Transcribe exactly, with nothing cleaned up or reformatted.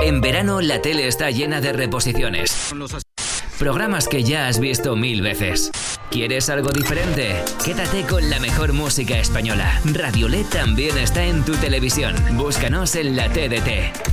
En verano la tele está llena de reposiciones. Programas que ya has visto mil veces. ¿Quieres algo diferente? Quédate con la mejor música española. Radiolet también está en tu televisión. Búscanos en la T D T.